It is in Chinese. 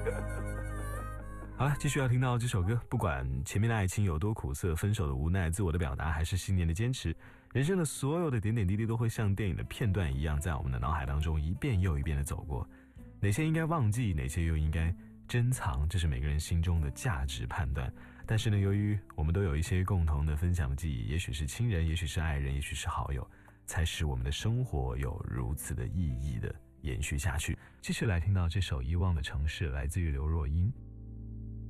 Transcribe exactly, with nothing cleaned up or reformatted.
好了，继续要听到这首歌，不管前面的爱情有多苦涩，分手的无奈，自我的表达，还是信念的坚持，人生的所有的点点滴滴都会像电影的片段一样，在我们的脑海当中一遍又一遍的走过。哪些应该忘记，哪些又应该珍藏，这是每个人心中的价值判断。但是呢，由于我们都有一些共同的分享的记忆，也许是亲人，也许是爱人，也许是好友，才使我们的生活有如此的意义的延续下去。继续来听到这首《遗忘的城市》，来自于刘若英。